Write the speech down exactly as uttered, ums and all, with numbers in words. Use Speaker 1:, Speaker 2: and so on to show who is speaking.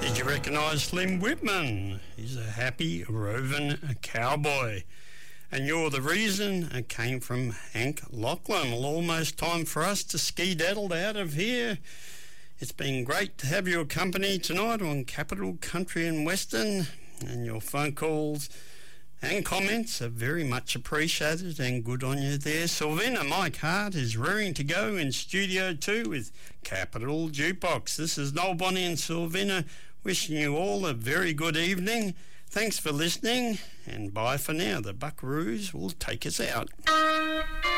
Speaker 1: Did you recognise Slim Whitman? He's a happy roving cowboy. And you're the reason it came from Hank Lachlan. Well, almost time for us to ski-daddle out of here. It's been great to have your company tonight on Capital Country and Western, and your phone calls and comments are very much appreciated, and good on you there. Sylvina, Mike Hart is rearing to go in Studio two with Capital Jukebox. This is Noel Bonnie and Sylvina wishing you all a very good evening. Thanks for listening, and bye for now. The Buckaroos will take us out.